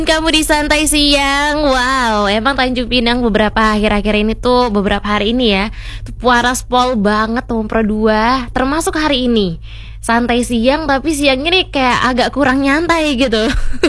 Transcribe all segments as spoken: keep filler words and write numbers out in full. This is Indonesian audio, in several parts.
Kamu di santai siang. Wow, emang Tanjung Pinang beberapa akhir-akhir ini tuh, beberapa hari ini ya, tuh paras pol banget tuh Pro dua. Termasuk hari ini. Santai siang tapi siangnya nih kayak agak kurang nyantai gitu.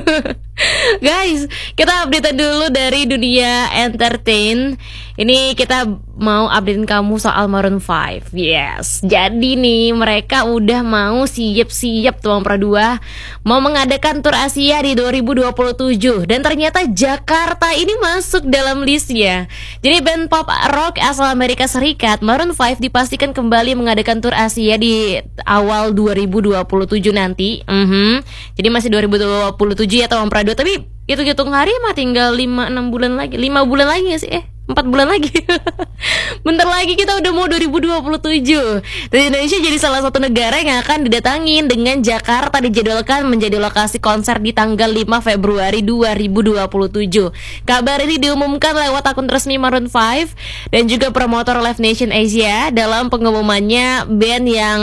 Guys, kita update dulu dari dunia entertain. Ini kita mau updatein kamu soal Maroon lima. Yes, jadi nih mereka udah mau siap-siap tuh Pro dua mau mengadakan tur Asia di dua ribu dua puluh tujuh. Dan ternyata Jakarta ini masuk dalam listnya. Jadi band pop rock asal Amerika Serikat Maroon lima dipastikan kembali mengadakan tur Asia di awal dua ribu dua puluh tujuh nanti. mm-hmm. Jadi masih dua ribu dua puluh tujuh ya Tom Pro dua. Tapi hitung-hitung hari mah tinggal lima enam bulan lagi. lima bulan lagi gak sih? Eh empat bulan lagi. Bentar lagi kita udah mau dua ribu dua puluh tujuh. Dan Indonesia jadi salah satu negara yang akan didatangin dengan Jakarta dijadwalkan menjadi lokasi konser di tanggal lima Februari dua ribu dua puluh tujuh. Kabar ini diumumkan lewat akun resmi Maroon lima dan juga promotor Live Nation Asia. Dalam pengumumannya, band yang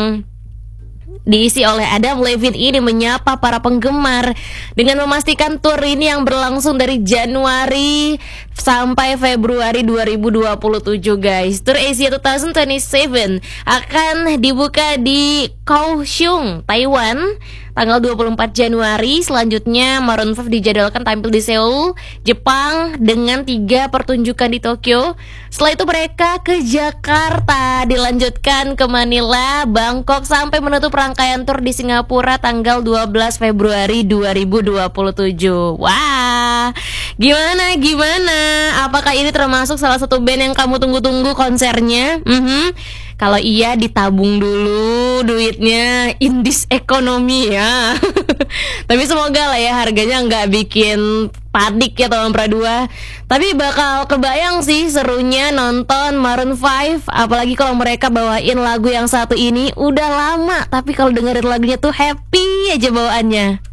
diisi oleh Adam Levine ini menyapa para penggemar dengan memastikan tur ini yang berlangsung dari Januari sampai Februari dua ribu dua puluh tujuh guys. Tur Asia dua ribu dua puluh tujuh akan dibuka di Kaohsiung, Taiwan tanggal dua puluh empat Januari. Selanjutnya Maroon lima dijadwalkan tampil di Seoul, Jepang dengan tiga pertunjukan di Tokyo. Setelah itu mereka ke Jakarta, dilanjutkan ke Manila, Bangkok sampai menutup rangkaian tur di Singapura tanggal dua belas Februari dua ribu dua puluh tujuh. Wah, gimana gimana? Apakah ini termasuk salah satu band yang kamu tunggu-tunggu konsernya? Mm-hmm. Kalau iya, ditabung dulu duitnya, in this economy ya. Tapi semoga lah ya harganya nggak bikin panik ya Tom Pro dua. Tapi bakal kebayang sih serunya nonton Maroon lima. Apalagi kalau mereka bawain lagu yang satu ini udah lama, tapi kalau dengerin lagunya tuh happy aja bawaannya.